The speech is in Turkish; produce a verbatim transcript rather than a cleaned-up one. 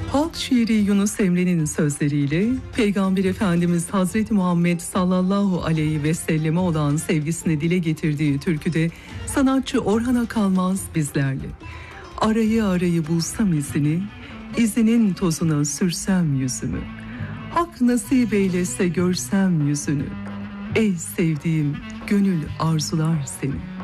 Halk şiiri Yunus Emre'nin sözleriyle Peygamber Efendimiz Hazreti Muhammed sallallahu aleyhi ve selleme olan sevgisini dile getirdiği türküde sanatçı Orhan Akalmaz bizlerle. Arayı arayı bulsam izini, izinin tozuna sürsem yüzümü. Hak nasip eylese görsem yüzünü. Ey sevdiğim, gönül arzular seni.